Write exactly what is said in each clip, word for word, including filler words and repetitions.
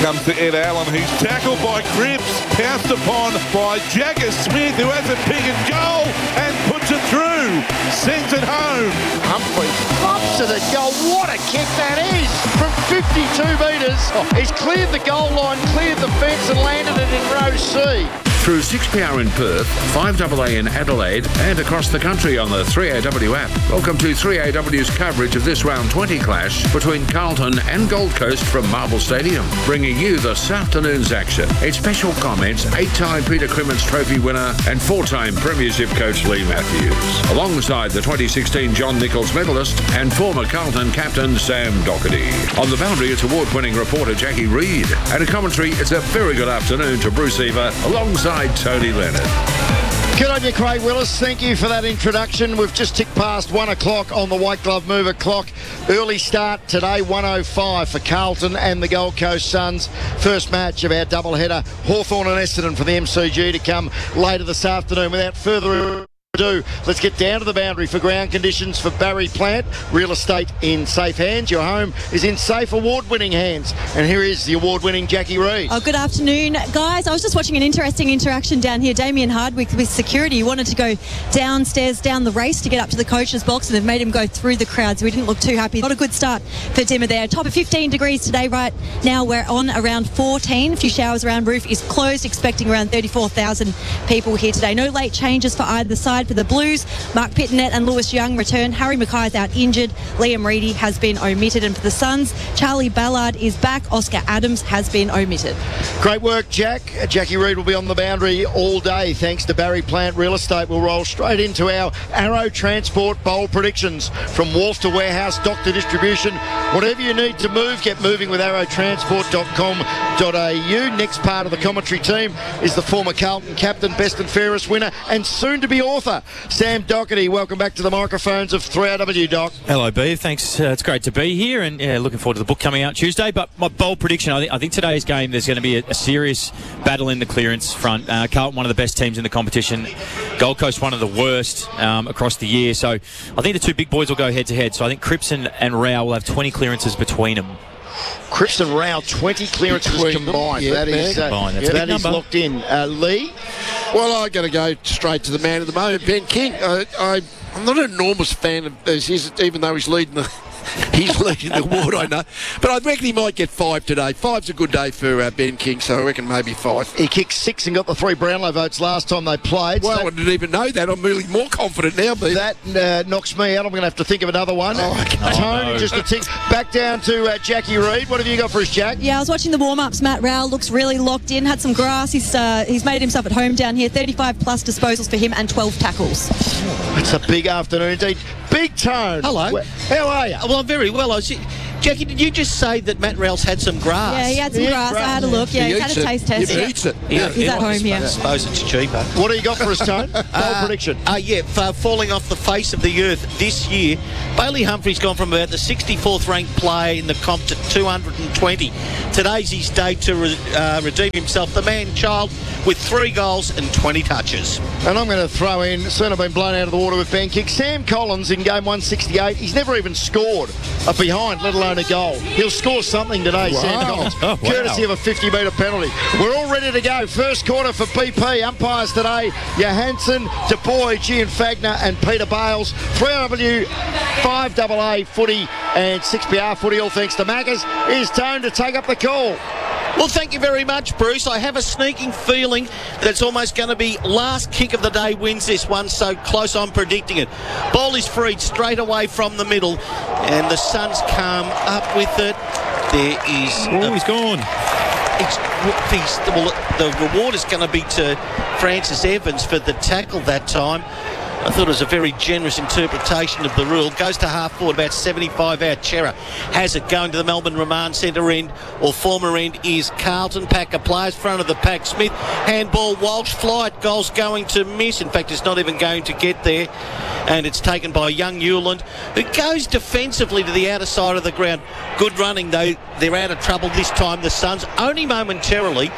comes to Ed Allen. He's tackled by Cripps, pounced upon by Jagger Smith, who has a pick and goal and puts it through. Sends it home. Humphrey pops to the goal. What a kick that is! From fifty-two metres, he's cleared the goal line, cleared the fence and landed it in row C. Through six P R in Perth, five A A in Adelaide, and across the country on the three A W app. Welcome to three A W's coverage of this round twenty clash between Carlton and Gold Coast from Marvel Stadium, bringing you this afternoon's action. Its special comments, eight-time Peter Clements Trophy winner and four-time Premiership coach Lee Matthews, alongside the twenty sixteen John Nichols medalist and former Carlton captain Sam Doherty. On the boundary, it's award-winning reporter Jackie Reid, and a commentary, it's a very good afternoon to Bruce Eva, alongside Tony Leonard. Good on you, Craig Willis. Thank you for that introduction. We've just ticked past one o'clock on the White Glove Mover clock. Early start today, one oh five for Carlton and the Gold Coast Suns. First match of our doubleheader, Hawthorn and Essendon for the M C G to come later this afternoon. Without further ado, let's get down to the boundary for ground conditions for Barry Plant. Real estate in safe hands. Your home is in safe award-winning hands. And here is the award-winning Jackie Reid. Oh, good afternoon, guys. I was just watching an interesting interaction down here. Damien Hardwick with security wanted to go downstairs down the race to get up to the coach's box, and they've made him go through the crowd, so he didn't look too happy. Not a good start for Dimmer there. Top of fifteen degrees today. Right now we're on around fourteen. A few showers around. Roof is closed, expecting around thirty-four thousand people here today. No late changes for either side. For the Blues, Mark Pittonet and Lewis Young return. Harry Mackay's out injured. Liam Reedy has been omitted. And for the Suns, Charlie Ballard is back. Oscar Adams has been omitted. Great work, Jack. Jackie Reid will be on the boundary all day thanks to Barry Plant Real Estate. We'll roll straight into our Arrow Transport Bowl predictions. From wharf to warehouse, dock to distribution. Whatever you need to move, get moving with arrow transport dot com dot a u. Next part of the commentary team is the former Carlton captain, best and fairest winner, and soon-to-be author, Sam Doherty. Welcome back to the microphones of three A W, Doc. Hello, B. Thanks. Uh, it's great to be here, and yeah, looking forward to the book coming out Tuesday. But my bold prediction, I, th- I think today's game, there's going to be a, a serious battle in the clearance front. Uh, Carlton, one of the best teams in the competition. Gold Coast, one of the worst um, across the year. So I think the two big boys will go head-to-head. So I think Cripps and, and Rao will have twenty clearances between them. Cripps and Rao, twenty clearances Between combined. them, yeah, that is, uh, combined. That's yeah, a big that is number. locked in. Uh, Lee? Well, I'm going to go straight to the man of the moment, Ben King. I, I, I'm not an enormous fan of his, even though he's leading the he's leading the award, I know. But I reckon he might get five today. Five's a good day for uh, Ben King, so I reckon maybe five. He kicked six and got the three Brownlow votes last time they played. Well, so I didn't even know that. I'm really more confident now, Ben. that uh, knocks me out. I'm going to have to think of another one. Oh, okay. Tone, Oh, no. just a tick. Back down to uh, Jackie Reid. What have you got for us, Jack? Yeah, I was watching the warm-ups. Matt Rowell looks really locked in. Had some grass. He's uh, he's made himself at home down here. thirty-five plus disposals for him and twelve tackles. It's a big afternoon indeed. Big Tone. Hello. Wh- How are you? Well, I'm very well. I was, Jackie, did you just say that Matt Rowell's had some grass? Yeah, he had some Yeah, grass. I grass. had a look. Yeah, He he's had a eats it. taste test. He Yeah. eats it. Yeah, He's at I home, yeah. I suppose it's cheaper. What do you got for us, Tone? Bold prediction. Uh, yeah, for falling off the face of the earth this year, Bailey Humphrey's gone from about the sixty-fourth ranked player in the comp to two hundred twenty. Today's his day to re- uh, redeem himself. The man-child with three goals and twenty touches. And I'm going to throw in, soon I've been blown out of the water with Ben Kick, Sam Collins in game one sixty-eight. He's never even scored a behind, let alone a goal. He'll score something today, Wow. Sam Collins, Oh, wow. courtesy of a fifty metre penalty. We're all ready to go. First quarter for B P. Umpires today, Johansson, De Boy, Gian Fagner and Peter Bales. three R W, five A A footy and six P R footy, all thanks to Maccas. Here's Tone to take up the call. Well, thank you very much, Bruce. I have a sneaking feeling that it's almost going to be last kick of the day wins this one, so close I'm predicting it. Ball is freed straight away from the middle, and the Suns come up with it. There is... Oh, he's gone. It's, he's, well, the reward is going to be to Francis Evans for the tackle that time. I thought it was a very generous interpretation of the rule. Goes to half forward, about seventy-five out. Chera has it going to the Melbourne Remand centre end, or former end is Carlton. Packer players, front of the pack. Smith, handball, Walsh, flight, goal's going to miss. In fact, it's not even going to get there. And it's taken by young Newland, who goes defensively to the outer side of the ground. Good running, though. They're out of trouble this time, the Suns, only momentarily,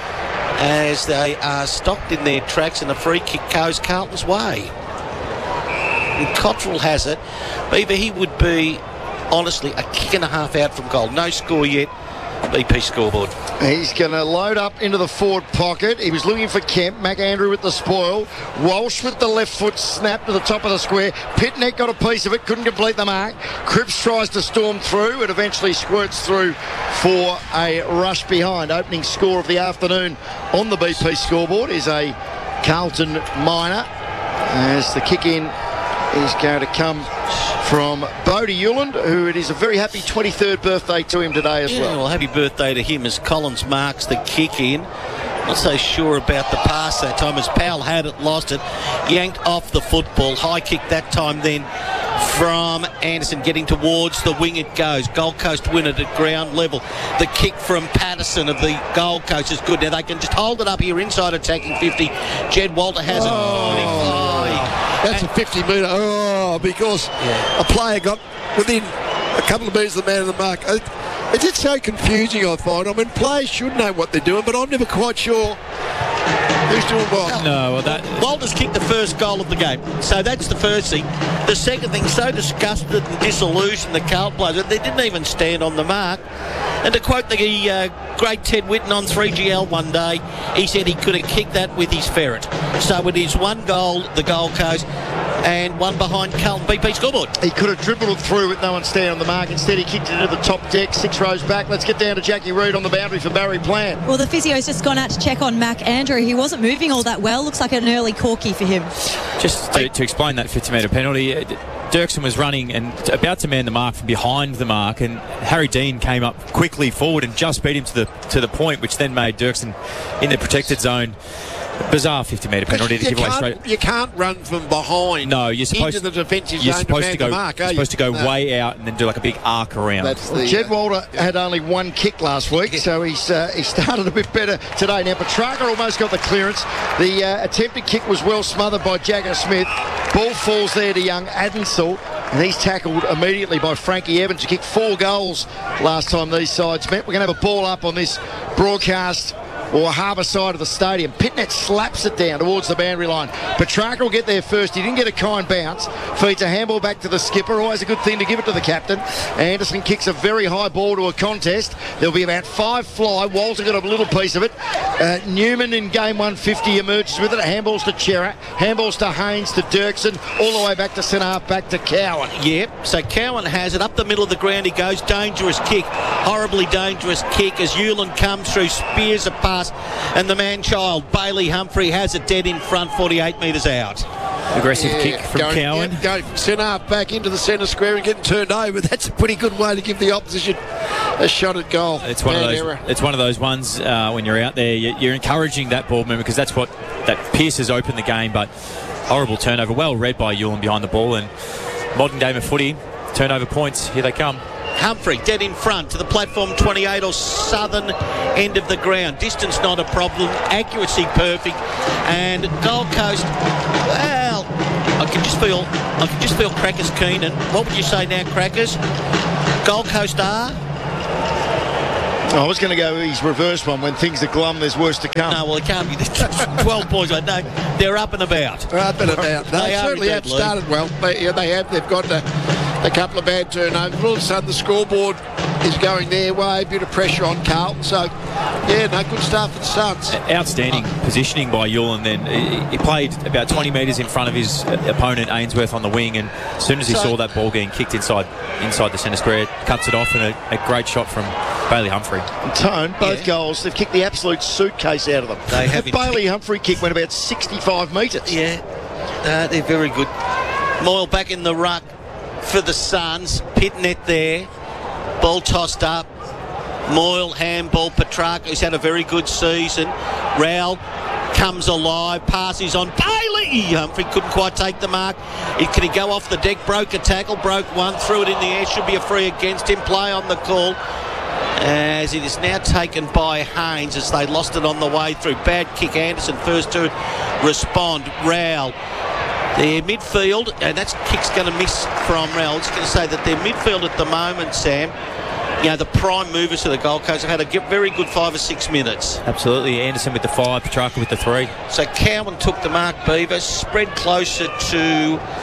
as they are stopped in their tracks, and a free kick goes Carlton's way. And Cottrell has it. Beaver, he would be, honestly, a kick and a half out from goal. No score yet. B P scoreboard. He's going to load up into the forward pocket. He was looking for Kemp. McAndrew with the spoil. Walsh with the left foot snap to the top of the square. Pitneck got a piece of it, couldn't complete the mark. Cripps tries to storm through. It eventually squirts through for a rush behind. Opening score of the afternoon on the B P scoreboard is a Carlton minor, as the kick in is going to come from Bodie Uland, who it is a very happy twenty-third birthday to him today as Yeah, well. well, happy birthday to him as Collins marks the kick in. Not so sure about the pass that time, as Powell had it, lost it, yanked off the football. High kick that time then from Anderson, getting towards the wing it goes. Gold Coast win it at ground level. The kick from Patterson of the Gold Coast is good. Now they can just hold it up here inside attacking fifty. Jed Walter has it. Oh, that's a fifty metre. Oh, because Yeah. a player got within a couple of metres of the man of the mark. It, it's just so confusing, I find. I mean, players should know what they're doing, but I'm never quite sure who's doing what. No, well, that. Walters kicked the first goal of the game. So that's the first thing. The second thing, so disgusted and disillusioned the Carlton players that they didn't even stand on the mark. And to quote the uh, great Ted Whitten on three G L one day, he said he could have kicked that with his ferret. So it is one goal, the Gold Coast, and one behind Carlton B P scoreboard. He could have dribbled it through with no one standing on the mark. Instead, he kicked it into the top deck, six rows back. Let's get down to Jackie Reid on the boundary for Barry Plant. Well, the physio's just gone out to check on Mac Andrew. He wasn't moving all that well. Looks like an early corky for him. Just to, to explain that fifty metre penalty, uh, Dirksen was running and about to man the mark from behind the mark, and Harry Dean came up quickly forward and just beat him to the to the point, which then made Dirksen in the protected zone. Bizarre fifty metre penalty to you give away can't- straight. You can't run from behind No, you're supposed into the defensive you're zone supposed to, to go. the mark, you're are supposed you? to go No. way out and then do like a big arc around. That's the, Jed uh, Walter had only one kick last week, so he's uh, he started a bit better today. Now, Petrarca almost got the clearance. The uh, attempted kick was well smothered by Jagger Smith. Ball falls there to young Adensel, and he's tackled immediately by Frankie Evans, who kicked four goals last time these sides met. We're going to have a ball up on this broadcast, or harbour side of the stadium. Pitnet slaps it down towards the boundary line. Petrarca will get there first. He didn't get a kind bounce. Feeds a handball back to the skipper. Always a good thing to give it to the captain. Anderson kicks a very high ball to a contest. There'll be about five fly. Walter got a little piece of it. Uh, Newman in game one fifty emerges with it. Handballs to Chera. Handballs to Haynes, to Dirksen. All the way back to centre half, back to Cowan. Yep, so Cowan has it up the middle of the ground. He goes, dangerous kick, horribly dangerous kick as Hewland comes through, spears a pass, and the man-child Bailey Humphrey has it dead in front, forty-eight metres out. Aggressive Yeah, kick from going, Cowan. Yeah, going from centre half back into the centre square and getting turned over. That's a pretty good way to give the opposition a shot at goal. It's one of Man those. error. It's one of those ones uh, when you're out there, you- you're encouraging that ball movement because that's what that pierces open the game. But horrible turnover, well read by Ewan behind the ball, and modern game of footy, turnover points. Here they come. Humphrey dead in front to the platform twenty-eight or southern end of the ground. Distance not a problem, accuracy perfect, and Gold Coast, well, I can just feel, I can just feel Crackers Keenan. What would you say now, Crackers? Gold Coast are? I was going to go his reverse one. When things are glum, there's worse to come. No, well, it can't be. twelve points. I know they're up and about. Up and about. They, They are certainly have indeed, Lee. started well. They, yeah, they have. They've got a, a couple of bad turnovers. All of a sudden, the scoreboard is going their way. A bit of pressure on Carlton. So, yeah, no, good start for the Suns. Outstanding positioning by Ewan. Then he, he played about twenty metres in front of his opponent Ainsworth on the wing, and as soon as he So- saw that ball getting kicked inside inside the centre square, cuts it off, and a, a great shot from Bailey Humphrey. Tone, both Yeah. goals, they've kicked the absolute suitcase out of them. They have That Bailey Humphrey kick went about sixty-five metres. Yeah, uh, they're very good. Moyle back in the ruck for the Suns. Pitnet there. Ball tossed up. Moyle, handball, Petrarca, who's had a very good season. Rowell comes alive, passes on Bailey. Humphrey couldn't quite take the mark. He, can he go off the deck? Broke a tackle, broke one, threw it in the air. Should be a free against him. Play on the call. As it is now taken by Haynes as they lost it on the way through. Bad kick. Anderson first to respond. Rowell. Their midfield, and that kick's going to miss from Rowell. I was going to say that their midfield at the moment, Sam, you know, the prime movers to the Gold Coast have had a g- very good five or six minutes. Absolutely. Anderson with the five, Petrarca with the three. So Cowan took the mark, Beaver, spread closer to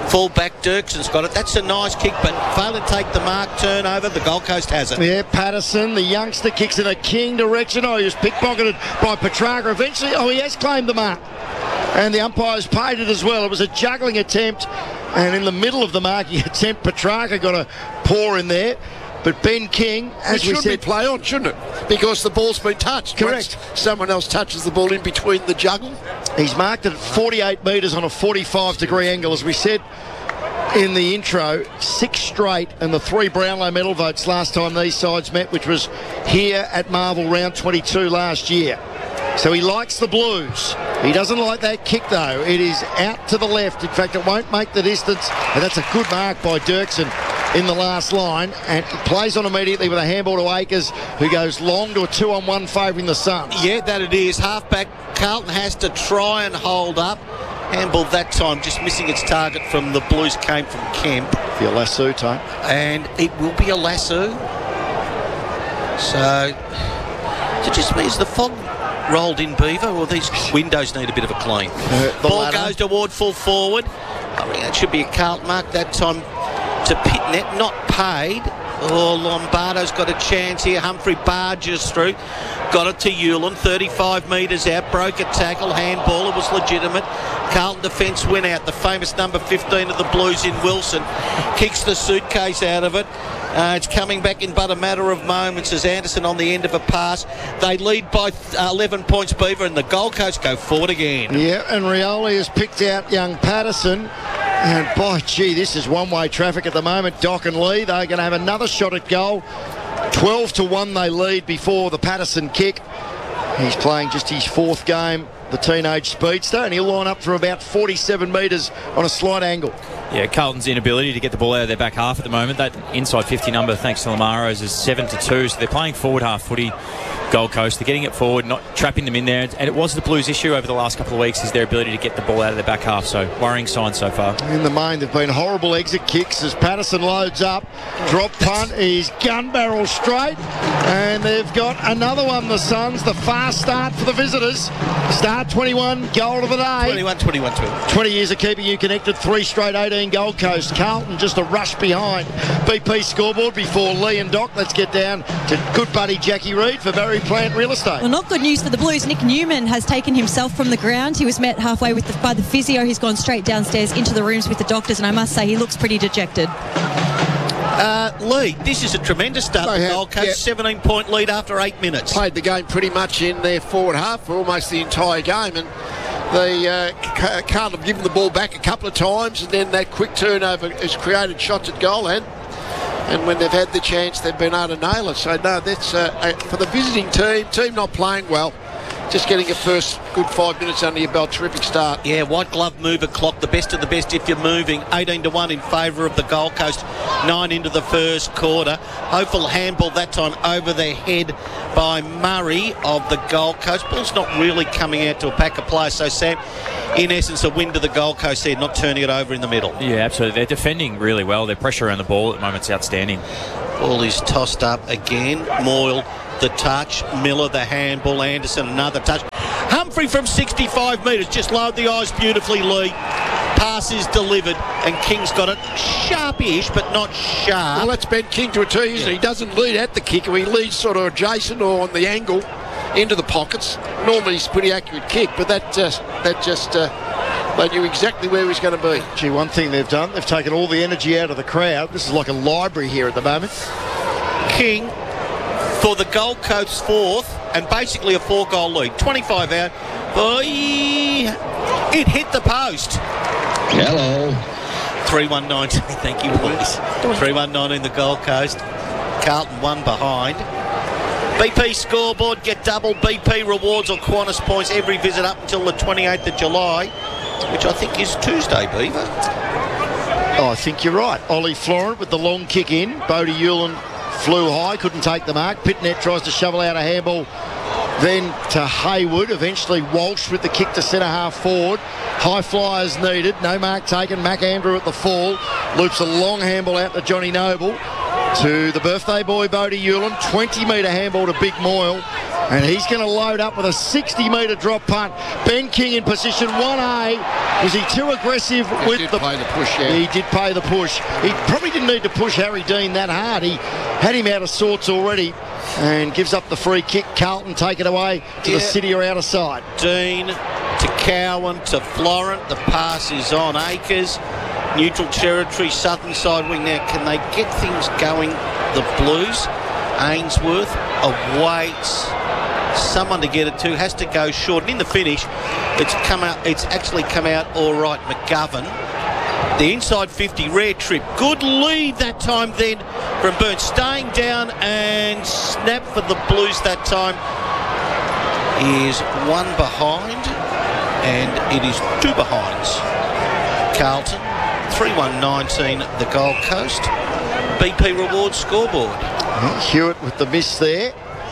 Full-back Dirkson's got it. That's a nice kick, but failing to take the mark, turnover. The Gold Coast has it. Yeah, Patterson, the youngster, kicks in a King direction. Oh, he was pickpocketed by Petrarca. Eventually, oh, he has claimed the mark. And the umpires paid it as well. It was a juggling attempt. And in the middle of the marking attempt, Petrarca got a paw in there. But Ben King, as it we should said, be play on, shouldn't it? Because the ball's been touched. Correct. Once someone else touches the ball in between the juggle. He's marked it at forty-eight metres on a forty-five degree angle. As we said in the intro, six straight and the three Brownlow medal votes last time these sides met, which was here at Marvel round twenty-two last year. So he likes the Blues. He doesn't like that kick though. It is out to the left. In fact, it won't make the distance. And that's a good mark by Dirksen in the last line, and it plays on immediately with a handball to Akers, who goes long to a two on one favouring the Suns. Yeah, that it is. Halfback Carlton has to try and hold up. Handball that time, just missing its target from the Blues, came from Kemp. The lasso time. And it will be a lasso. So, so it just means the fog rolled in, Beaver, or these windows need a bit of a clean. Uh, the Ball ladder. goes toward full forward. I mean, that should be a Carlton mark that time to Pitnet, not paid. Oh, Lombardo's got a chance here. Humphrey barges through. Got it to Hewlin, thirty-five metres out. Broke a tackle, handball. It was legitimate. Carlton defence went out. The famous number fifteen of the Blues in Wilson kicks the suitcase out of it. Uh, it's coming back in but a matter of moments as Anderson on the end of a pass. They lead by uh, eleven points, Beaver, and the Gold Coast go forward again. Yeah, and Rioli has picked out young Patterson. And by gee, this is one-way traffic at the moment. Doc and Lee, they're going to have another shot at goal. twelve to one they lead before the Patterson kick. He's playing just his fourth game, the teenage speedster, and he'll line up from about forty-seven metres on a slight angle. Yeah, Carlton's inability to get the ball out of their back half at the moment. That inside fifty number, thanks to Lamaros, is seven to two. So they're playing forward half footy. Gold Coast, they're getting it forward, not trapping them in there. And it was the Blues' issue over the last couple of weeks, is their ability to get the ball out of their back half. So worrying signs so far. In the main, they've been horrible exit kicks as Patterson loads up. Drop punt, he's gun barrel straight. And they've got another one, the Suns. The fast start for the visitors. Start twenty-one, goal of the day. twenty-one twenty-one twenty. twenty years of keeping you connected, three straight eighteen Gold Coast. Carlton just a rush behind. B P scoreboard before Lee and Doc. Let's get down to good buddy Jackie Reid for Barry Plant Real Estate. Well, not good news for the Blues. Nick Newman has taken himself from the ground. He was met halfway with the, by the physio. He's gone straight downstairs into the rooms with the doctors, and I must say he looks pretty dejected. Uh, Lee, this is a tremendous start for They have, Gold Coast. yeah. seventeen point lead after eight minutes. Played the game pretty much in their forward half for almost the entire game, and they uh, can't have given the ball back a couple of times, and then that quick turnover has created shots at goal, and and when they've had the chance, they've been able to nail it. So no, that's uh, uh, for the visiting team. Team not playing well. Just getting a first good five minutes under your belt. Terrific start. Yeah, white glove mover clock, the best of the best if you're moving. eighteen to one in favour of the Gold Coast. Nine into the first quarter. Hopeful handball that time over the head by Murray of the Gold Coast. Ball's not really coming out to a pack of players. So, Sam, in essence, a win to the Gold Coast there, not turning it over in the middle. Yeah, absolutely. They're defending really well. Their pressure around the ball at the moment is outstanding. Ball is tossed up again. Moyle, the touch. Miller, the handball. Anderson, another touch. Humphrey from sixty-five metres. Just lowered the eyes beautifully, Lee. Pass is delivered, and King's got it sharpish, but not sharp. Well, that's Ben King to a T, isn't he? He doesn't lead at the kicker. He leads sort of adjacent or on the angle into the pockets. Normally, he's a pretty accurate kick, but that just that just uh, they knew exactly where he was going to be. Gee, one thing they've done, they've taken all the energy out of the crowd. This is like a library here at the moment. King for the Gold Coast fourth, and basically a four-goal lead. twenty-five out. Boy, it hit the post. Hello. three one nineteen, thank you, boys. three one nineteen the Gold Coast. Carlton one behind. B P scoreboard, get double B P rewards or Qantas points every visit up until the twenty-eighth of July, which I think is Tuesday, Beaver. Oh, I think you're right. Ollie Florent with the long kick in. Bodie Hewlin flew high, couldn't take the mark. Pitnet tries to shovel out a handball. Then to Hayward, eventually Walsh with the kick to centre half forward. High flyers needed, no mark taken. Mac Andrew at the fall, loops a long handball out to Johnny Noble. To the birthday boy Bodie Hewlin, twenty metre handball to Big Moyle. And he's going to load up with a sixty metre drop punt. Ben King in position one A. Was he too aggressive He with did the play the push, yeah. He did pay the push. He probably didn't need to push Harry Dean that hard. He had him out of sorts already and gives up the free kick. Carlton take it away to Yeah. the city or out of sight. Dean to Cowan to Florent. The pass is on Acres. Neutral territory, southern side wing. Now, can they get things going, the Blues? Ainsworth awaits someone to get it to, has to go short. And in the finish, it's come out. It's actually come out all right. McGovern, the inside fifty, rare trip. Good lead that time then from Burns. Staying down and snap for the Blues that time is one behind, and it is two behinds. Carlton, three one nineteen the Gold Coast. B P Rewards scoreboard. Hewitt with the miss there.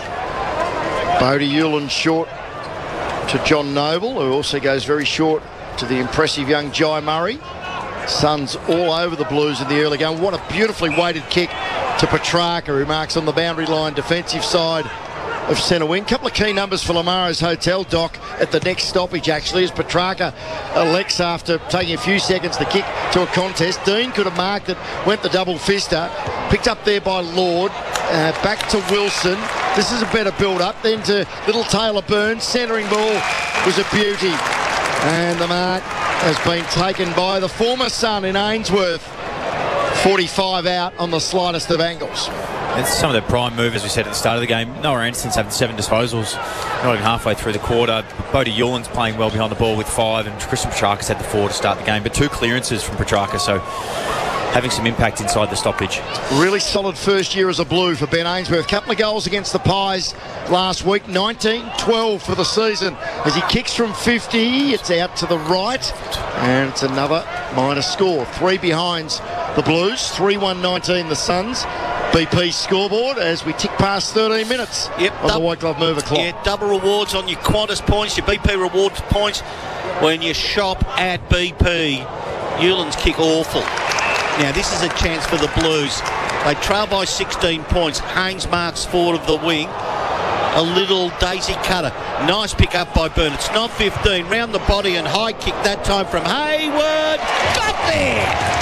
Bodie Hewlin short to John Noble, who also goes very short to the impressive young Jai Murray. Suns all over the Blues in the early game. What a beautifully weighted kick to Petrarca, who marks on the boundary line, defensive side of centre wing. Couple of key numbers for Lamaro's Hotel, Doc, at the next stoppage actually, as Petrarca elects, after taking a few seconds, the kick to a contest. Dean could have marked it, went the double fister, picked up there by Lord, uh, back to Wilson. This is a better build-up. Then to little Taylor Burns, centering ball was a beauty. And the mark has been taken by the former Sun in Ainsworth. forty-five out on the slightest of angles. It's some of the prime move, as we said at the start of the game. Noah Anderson's having seven disposals, not even halfway through the quarter. Bodie Hewlin's playing well behind the ball with five, and Christian Petrarca's had the four to start the game, but two clearances from Petrarca, so having some impact inside the stoppage. Really solid first year as a Blue for Ben Ainsworth. Couple of goals against the Pies last week. nineteen twelve for the season. As he kicks from fifty, it's out to the right, and it's another minor score. Three behinds the Blues, three one nineteen the Suns. B P scoreboard as we tick past thirteen minutes Yep, on dub- the White Glove Mover clock. Yeah, double rewards on your Qantas points, your B P rewards points when you shop at B P. Hewlin's kick awful. Now this is a chance for the Blues. They trail by sixteen points. Haynes marks forward of the wing. A little daisy cutter. Nice pick up by Byrne. It's not fifteen. Round the body and high kick that time from Hayward. Got there!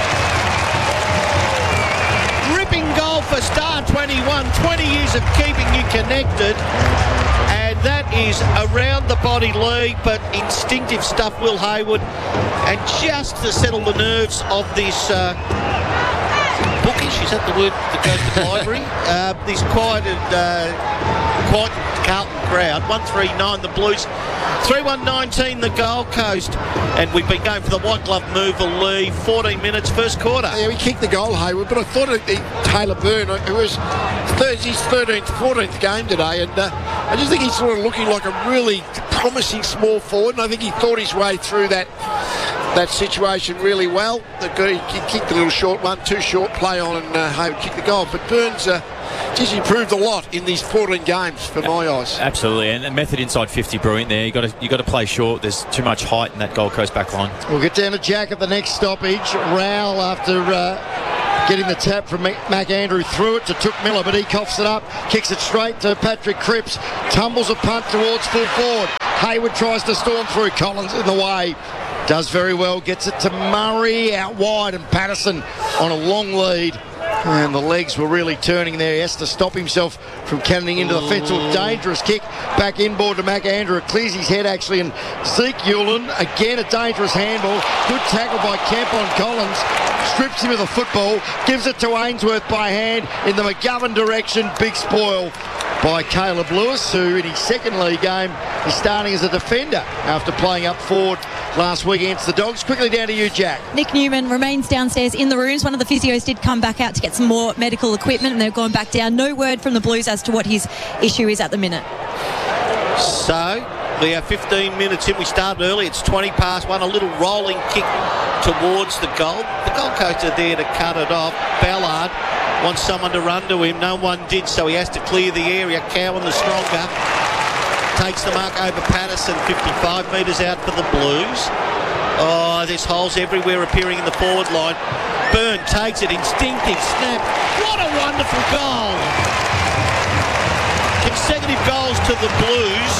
Ripping goal for Star twenty-one. twenty years of keeping you connected. And that is around the body league, but instinctive stuff, Will Hayward. And just to settle the nerves of this uh, bookish, is that the word that goes to the library? Uh, this quiet and uh, quiet Carlton crowd. one three nine the Blues, three one nineteen the Gold Coast. And we've been going for the White Glove Mover lead. fourteen minutes, first quarter. Yeah, he kicked the goal, Hayward, but I thought it, it, Taylor Byrne, it was third, his thirteenth, fourteenth game today, and uh, I just think he's sort of looking like a really promising small forward, and I think he thought his way through that that situation really well. The, he, he kicked a little short one, too short, play on, and uh, Hayward kicked the goal. But Burns, uh, just improved a lot in these fourteen games for my eyes. Absolutely, and the method inside fifty, brilliant there. You got to you got to play short. There's too much height in that Gold Coast back line. We'll get down to Jack at the next stoppage. Rowell, after uh, getting the tap from Mac Andrew, threw it to Took Miller, but he coughs it up, kicks it straight to Patrick Cripps, tumbles a punt towards full forward. Hayward tries to storm through, Collins in the way. Does very well, gets it to Murray out wide, and Patterson on a long lead. And the legs were really turning there. He has to stop himself from cannoning into the fence. A dangerous kick back inboard to Mac Andrew. It clears his head actually, and Zeke Hewlin, again a dangerous handball. Good tackle by Kemp on Collins. Strips him of the football, gives it to Ainsworth by hand in the McGovern direction. Big spoil by Caleb Lewis, who in his second league game is starting as a defender after playing up forward last week against the Dogs. Quickly down to you, Jack. Nick Newman remains downstairs in the rooms. One of the physios did come back out to get some more medical equipment, and they've gone back down. No word from the Blues as to what his issue is at the minute. So we are fifteen minutes in. We started early. It's twenty past one. A little rolling kick towards the goal. The Gold Coast are there to cut it off. Ballard wants someone to run to him. No one did, so he has to clear the area. Cowan, the stronger, takes the mark over Patterson. fifty-five metres out for the Blues. Oh, there's holes everywhere appearing in the forward line. Byrne takes it. Instinctive snap. What a wonderful goal. Can consecutive goals to the Blues.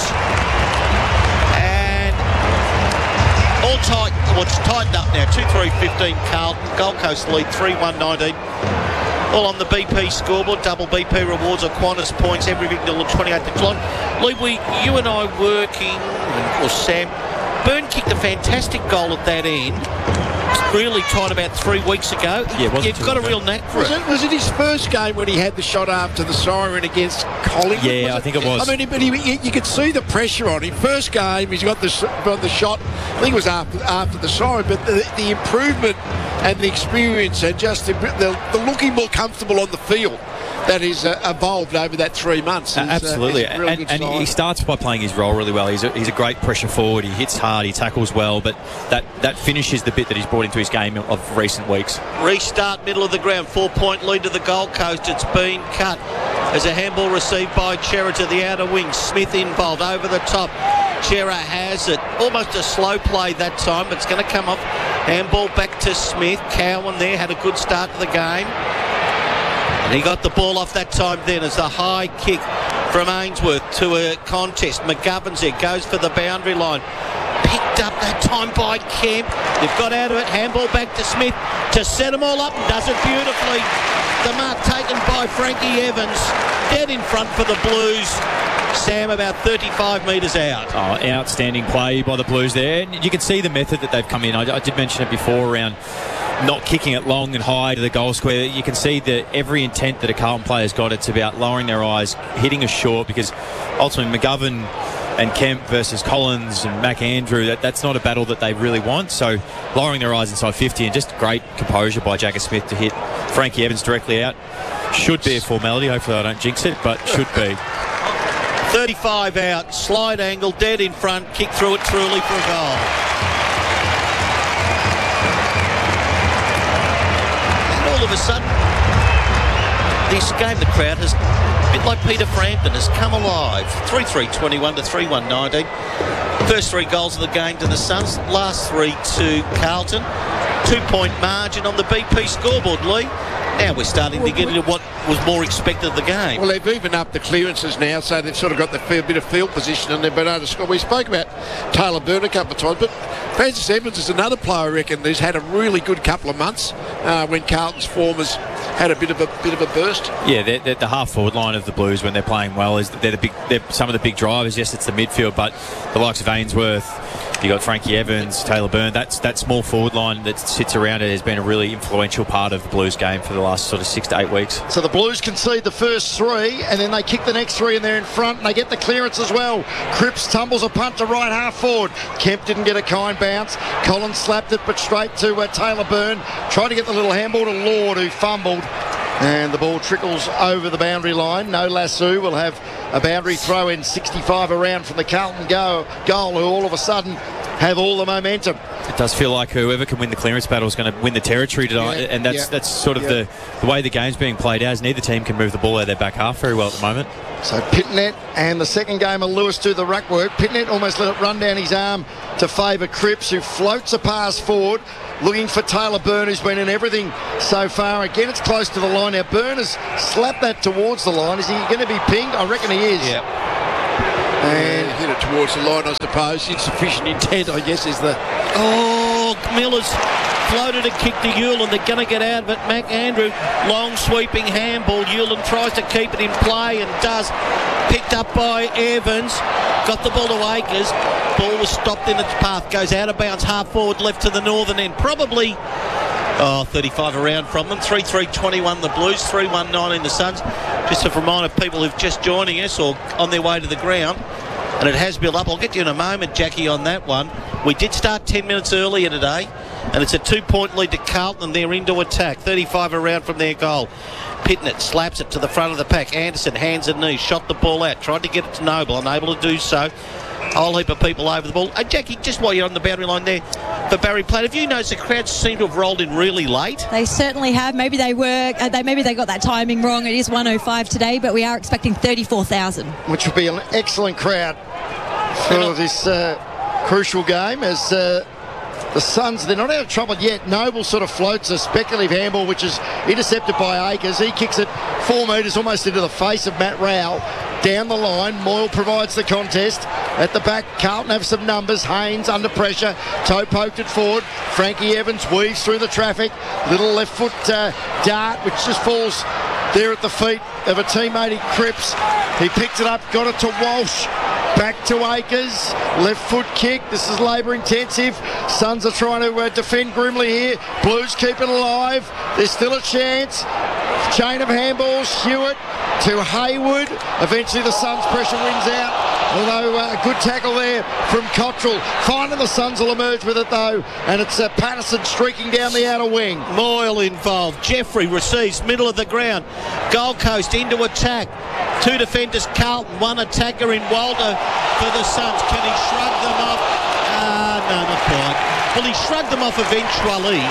And all tight, well, it's tightened up now. two three fifteen Carlton. Gold Coast lead three one nineteen. All on the B P scoreboard. Double B P rewards or Qantas points. Everything till the twenty-eighth of July. Lee, we, you and I working, or Sam, Byrne kicked a fantastic goal at that end. Really tight about three weeks ago. Yeah, it wasn't You've too got a long real ago. knack for Was it. it, was it his first game when he had the shot after the siren against Collingwood? Yeah, was I think it was. I mean, but he, you, you could see the pressure on him. First game, he's got the s- got the shot. I think it was after after the siren, but the, the improvement and the experience and just the, the, the looking more comfortable on the field that is uh, evolved over that three months. Uh, is, absolutely, uh, is a really and, good and sign. he starts by playing his role really well. He's a, he's a great pressure forward. He hits hard, he tackles well, but that, that finishes the bit that he's brought into his game of recent weeks. Restart middle of the ground. Four-point lead to the Gold Coast. It's been cut as a handball received by Chera to the outer wing. Smith involved over the top. Chera has it. Almost a slow play that time, but it's going to come off. Handball back to Smith. Cowan there had a good start to the game. And he got the ball off that time then as the high kick from Ainsworth to a contest. McGovern's there, goes for the boundary line. Picked up that time by Kemp. They've got out of it. Handball back to Smith to set them all up and does it beautifully. The mark taken by Frankie Evans. Dead in front for the Blues. Sam about thirty-five metres out. Oh, outstanding play by the Blues there. And you can see the method that they've come in. I, I did mention it before around not kicking it long and high to the goal square. You can see that every intent that a Carlton player's got, it's about lowering their eyes, hitting a short, because ultimately McGovern and Kemp versus Collins and McAndrew, that, that's not a battle that they really want. So lowering their eyes inside fifty, and just great composure by Jagger Smith to hit Frankie Evans directly out. Should be a formality. Hopefully I don't jinx it, but should be. thirty-five out, slide angle, dead in front, kick through it truly for a goal. And all of a sudden, this game, the crowd has, a bit like Peter Frampton, has come alive. three three twenty-one to three one nineteen. First three goals of the game to the Suns, last three to Carlton. Two-point margin on the B P scoreboard, Lee. Now we're starting to get into what was more expected of the game. Well, they've even upped the clearances now, so they've sort of got the fair bit of field position and they've been able to score. We spoke about Taylor Byrne a couple of times, but Francis Evans is another player, I reckon, who's had a really good couple of months uh, when Carlton's form has had a bit of a bit of a burst. Yeah, they're, they're the half forward line of the Blues when they're playing well is they're the big. They're some of the big drivers. Yes, it's the midfield, but the likes of Ainsworth, you got Frankie Evans, Taylor Byrne. That's that small forward line that sits around it has been a really influential part of the Blues game for the last sort of six to eight weeks. So the Blues concede the first three, and then they kick the next three, and they're in front, and they get the clearance as well. Cripps tumbles a punt to right half forward. Kemp didn't get a kind bounce. Collins slapped it, but straight to uh, Taylor Byrne. Tried to get the little handball to Lord, who fumbled. And the ball trickles over the boundary line. No Lasso will have a boundary throw in sixty-five around from the Carlton go, goal, who all of a sudden have all the momentum. It does feel like whoever can win the clearance battle is going to win the territory tonight, Yeah, and that's yeah, that's sort of yeah. the, the way the game's being played as. Neither team can move the ball out of their back half very well at the moment. So Pitnet and the second game of Lewis do the ruck work. Pitnet almost let it run down his arm to favour Cripps, who floats a pass forward, looking for Taylor Byrne, who's been in everything so far. Again, it's close to the line. Now, Byrne has slapped that towards the line. Is he going to be pinged? I reckon he is. Yeah. And And hit it towards the line, I suppose. Insufficient intent, I guess, is the... Oh, Miller's floated a kick to Hewlin. They're going to get out of it. McAndrew, long sweeping handball. Hewlin tries to keep it in play and does. Picked up by Evans. Got the ball to Akers. Ball was stopped in its path. Goes out of bounds, half forward left to the northern end. Probably, oh, thirty-five around from them. three three twenty-one the Blues, three one nineteen the Suns. Just a reminder of people who've just joining us or on their way to the ground. And it has built up. I'll get you in a moment, Jackie, on that one. We did start ten minutes earlier today, and it's a two-point lead to Carlton, and they're into attack. thirty-five around from their goal. Pitnet slaps it to the front of the pack. Anderson, hands and knees, shot the ball out, tried to get it to Noble, unable to do so. A whole heap of people over the ball. Uh, Jackie, just while you're on the boundary line there for Barry Platt, have you noticed the crowds seem to have rolled in really late? They certainly have. Maybe they were. Uh, they maybe they got that timing wrong. It is one oh five today, but we are expecting thirty-four thousand. which will be an excellent crowd for this uh, crucial game, as uh, the Suns, they're not out of trouble yet. Noble sort of floats a speculative handball, which is intercepted by Akers. He kicks it four metres almost into the face of Matt Rowell. down the line. Moyle provides the contest. At the back, Carlton have some numbers. Haynes under pressure. Toe poked it forward. Frankie Evans weaves through the traffic. Little left foot uh, dart, which just falls there at the feet of a teammate, Cripps. He picked it up, got it to Walsh. Back to Akers, left foot kick. This is labour intensive. Suns are trying to uh, defend grimly here. Blues keep it alive. There's still a chance. Chain of handballs. Hewitt to Hayward. Eventually the Suns' pressure wins out. Although uh, a good tackle there from Cottrell. Finding the Suns will emerge with it though. And it's uh, Patterson streaking down the outer wing. Moyle involved. Jeffrey receives middle of the ground. Gold Coast into attack. Two defenders, Carlton. One attacker in Walder for the Suns. Can he shrug them off? Ah, uh, no, not quite. Well, he shrugged them off eventually,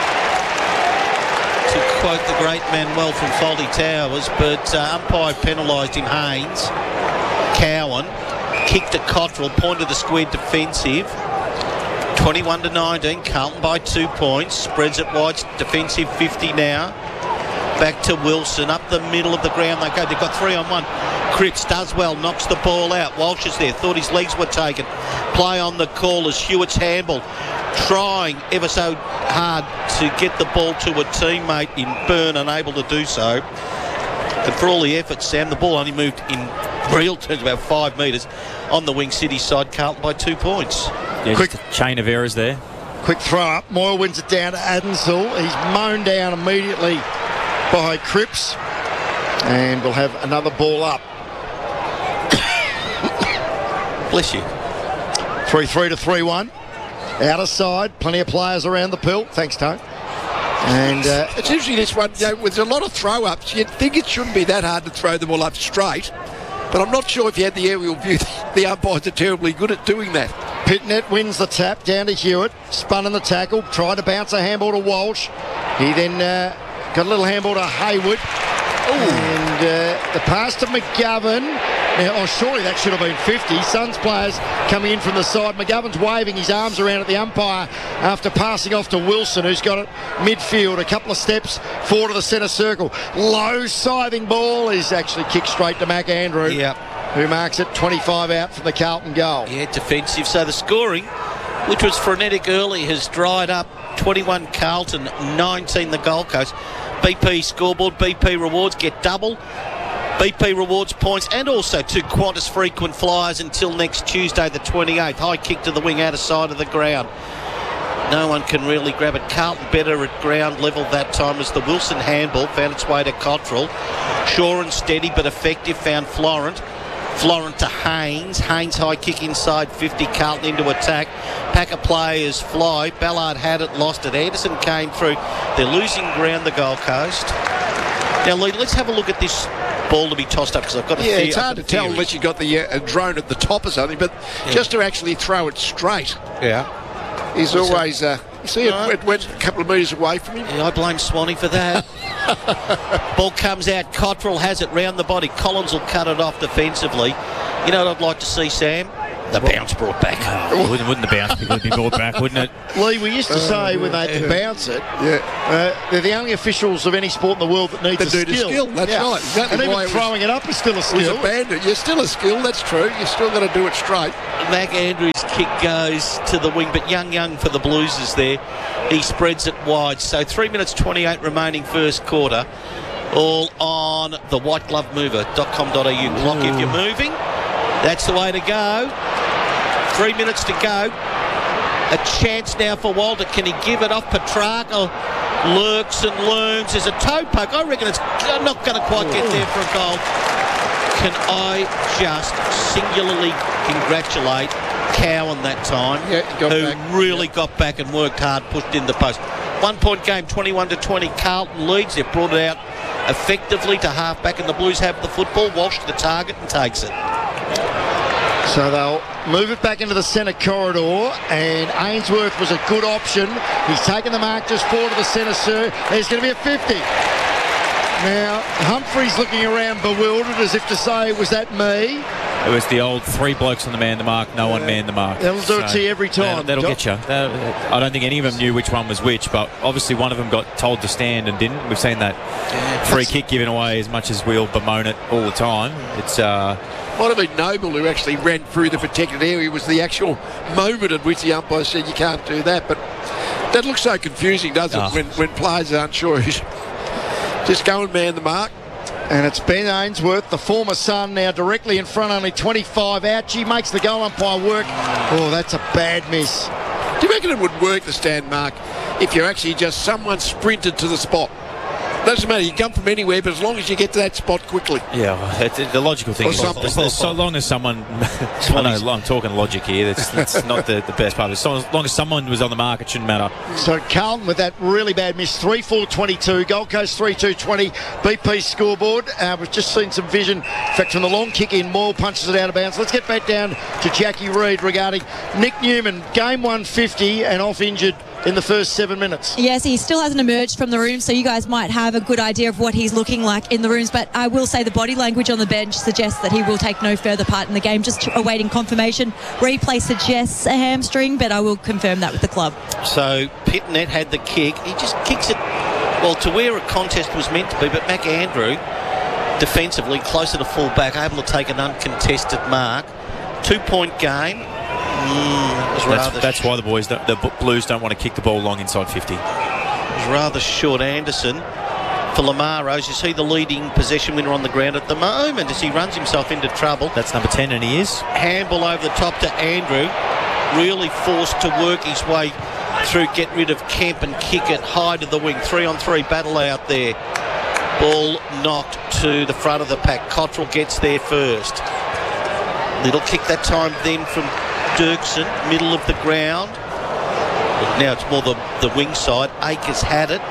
to quote the great Manuel from Fawlty Towers, but uh, umpire penalised him, Haynes. Cowan kicked to Cottrell, point of the square defensive. twenty-one to nineteen, Carlton by two points. Spreads it wide, defensive fifty now. Back to Wilson, up the middle of the ground they go. They've got three on one. Cripps does well, knocks the ball out. Walsh is there, thought his legs were taken. Play on the call as Hewitt's handball, trying ever so hard to get the ball to a teammate in Byrne, unable to do so. And for all the effort, Sam, the ball only moved in real terms about five metres on the wing City side. Carlton by two points. Yeah, Quick just a chain of errors there. Quick throw up. Moyle wins it down to Adensall. He's mown down immediately by Cripps. And we'll have another ball up. Bless you. three three to three one. Outer side. Plenty of players around the pill. Thanks, Tone. And uh, It's usually this one, you know, with a lot of throw-ups, you'd think it shouldn't be that hard to throw the ball up straight. But I'm not sure if you had the aerial view, the umpires are terribly good at doing that. Pitnet wins the tap down to Hewitt. Spun in the tackle. Tried to bounce a handball to Walsh. He then uh, got a little handball to Hayward. Ooh. And uh, the pass to McGovern. Now, oh, surely that should have been fifty. Suns players coming in from the side. McGovern's waving his arms around at the umpire after passing off to Wilson, who's got it midfield. A couple of steps forward to the centre circle. Low scything ball is actually kicked straight to McAndrew. Yep. Who marks it twenty-five out from the Carlton goal. Yeah, defensive. So the scoring, which was frenetic early, has dried up. twenty-one Carlton, nineteen the Gold Coast. B P scoreboard, B P rewards get double. B P rewards points and also two Qantas frequent flyers until next Tuesday the twenty-eighth. High kick to the wing out of side of the ground. No one can really grab it. Carlton better at ground level that time as the Wilson handball found its way to Cottrell. Sure and steady but effective, found Florent. Florent to Haynes. Haynes high kick inside fifty. Carlton into attack. Pack of players fly. Ballard had it, lost it. Anderson came through. They're losing ground, the Gold Coast. Now, Lee, let's have a look at this ball to be tossed up because I've got a Yeah, theory. it's hard to tell unless you've got the uh, drone at the top or something, but yeah. just to actually throw it straight Yeah. is What's always... Uh, you see, no. it, it went a couple of metres away from him. Yeah, I blame Swanee for that. Ball comes out. Cottrell has it round the body. Collins will cut it off defensively. You know what I'd like to see, Sam? The bounce brought back. Oh, wouldn't, wouldn't the bounce be, be brought back, wouldn't it? Lee, we used to say when they had to bounce it, Yeah. uh, they're the only officials of any sport in the world that needs That a do the skill. skill, that's right, exactly And why even it was- throwing it up is still a It was skill. a bandit. You're still a skill, that's true. You're still got to do it straight. Mac Andrews' kick goes to the wing, but Young Young for the Blues is there. He spreads it wide. So three minutes twenty-eight remaining first quarter. All on the white glove mover dot com dot a u clock. If you're moving, that's the way to go. Three minutes to go. A chance now for Walter. Can he give it off? Petrarca lurks and looms. There's a toe poke. I reckon it's not going to quite get there for a goal. Can I just singularly congratulate Cowan that time, Yeah, he got who back. really got back and worked hard, pushed in the post. One point game, twenty-one to twenty. Carlton leads. They've brought it out effectively to half back, and the Blues have the football. Walsh to the target and takes it. So they'll move it back into the centre corridor, and Ainsworth was a good option. He's taken the mark just forward to the centre, sir. There's going to be a fifty. Now, Humphrey's looking around bewildered as if to say, was that me? It was the old three blokes on the man the mark, no one man the mark. That'll do it to you every time. That'll, that'll Doc. get you. That, I don't think any of them knew which one was which, but obviously one of them got told to stand and didn't. We've seen that free kick given away as much as we'll bemoan it all the time. It's uh, Might have been Noble who actually ran through the protected area. It was the actual moment at which the umpire said you can't do that. But that looks so confusing, doesn't Oh. it, when, when players aren't sure who's just go and man the mark. And it's Ben Ainsworth, the former son, now directly in front, only twenty-five out. She makes the goal umpire work. Oh, that's a bad miss. Do you reckon it would work, the stand mark, if you're actually just someone sprinted to the spot? Doesn't matter, you come from anywhere, but as long as you get to that spot quickly. yeah, well, it's, the logical thing Or is something. as, as so long as someone, I know I'm talking logic here. That's, that's not the, the best part of it. So as long as someone was on the mark, it shouldn't matter. So Carlton with that really bad miss, three four twenty-two, Gold Coast three two twenty, B P scoreboard. Uh, we've just seen some vision. In fact, from the long kick in, Moyle punches it out of bounds. Let's get back down to Jackie Reid regarding Nick Newman, game one fifty and off injured in the first seven minutes. Yes, he still hasn't emerged from the room, so you guys might have a good idea of what he's looking like in the rooms. But I will say the body language on the bench suggests that he will take no further part in the game. Just awaiting confirmation. Replay suggests a hamstring, but I will confirm that with the club. So Pitnet had the kick. He just kicks it, well, to where a contest was meant to be. But McAndrew, defensively, closer to full back, able to take an uncontested mark. Two-point game. Mm, it was That's, rather that's why the boys, don't, the Blues don't want to kick the ball long inside fifty. It was rather short. Anderson for Lamaros. You see the leading possession winner on the ground at the moment as he runs himself into trouble. That's number ten, and he is. Handball over the top to Andrew. Really forced to work his way through, get rid of Kemp and kick it high to the wing. Three on three battle out there. Ball knocked to the front of the pack. Cottrell gets there first. Little kick that time then from Dirksen, middle of the ground. Now it's more the, the wing side. Akers had it.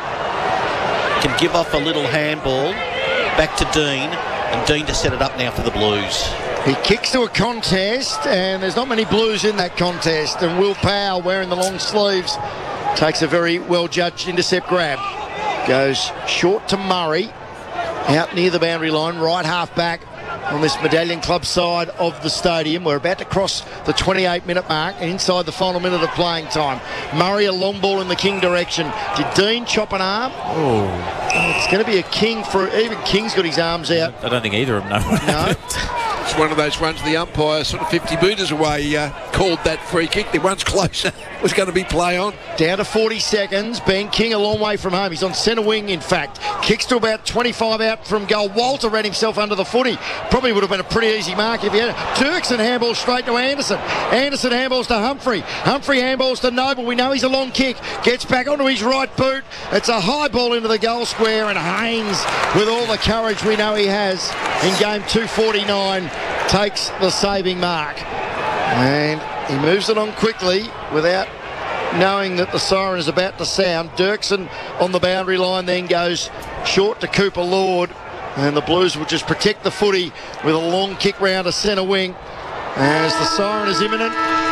Can give off a little handball. Back to Dean. And Dean to set it up now for the Blues. He kicks to a contest, and there's not many Blues in that contest. And Will Powell, wearing the long sleeves, takes a very well-judged intercept grab. Goes short to Murray, out near the boundary line, right half back on this Medallion Club side of the stadium. We're about to cross the twenty-eight minute mark and inside the final minute of playing time. Murray, a long ball in the King direction. Did Dean chop an arm? Oh, It's going to be a King for, even King's got his arms out. I don't think either of them know. No. It's one of those ones the umpire sort of fifty metres away uh, called that free kick. The one's closer was going to be play on. Down to forty seconds. Ben King a long way from home. He's on centre wing, in fact. Kicks to about twenty-five out from goal. Walter ran himself under the footy. Probably would have been a pretty easy mark if he had it. Dirksen handballs straight to Anderson. Anderson handballs to Humphrey. Humphrey handballs to Noble. We know he's a long kick. Gets back onto his right boot. It's a high ball into the goal square, and Haynes, with all the courage we know he has in game two forty-nine, takes the saving mark. And he moves it on quickly without knowing that the siren is about to sound. Dirksen on the boundary line then goes short to Cooper Lord, and the Blues will just protect the footy with a long kick round to centre wing as the siren is imminent.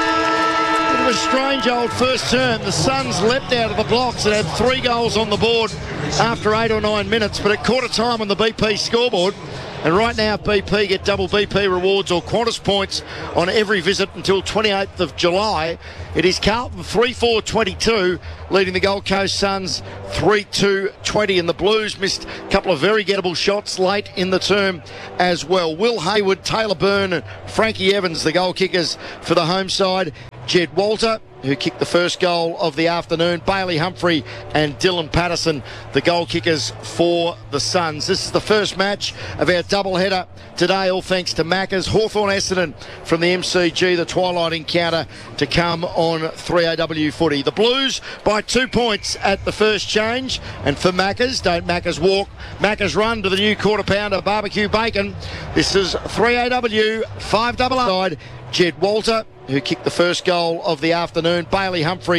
Bit of a strange old first term. The Suns leapt out of the blocks and had three goals on the board after eight or nine minutes, but at quarter time on the B P scoreboard. And right now, B P get double B P rewards or Qantas points on every visit until twenty-eighth of July. It is Carlton three four twenty-two, leading the Gold Coast Suns three two twenty. And the Blues missed a couple of very gettable shots late in the term as well. Will Hayward, Taylor Byrne and Frankie Evans, the goal kickers for the home side. Jed Walter, who kicked the first goal of the afternoon. Bailey Humphrey and Dylan Patterson, the goal kickers for the Suns. This is the first match of our doubleheader today, all thanks to Maccas. Hawthorn Essendon from the M C G, the twilight encounter to come on three A W footy. The Blues by two points at the first change. And for Maccas, don't Maccas walk, Maccas run to the new quarter pounder barbecue bacon. This is three A W, five double side. Jed Walter, who kicked the first goal of the afternoon. Bailey Humphrey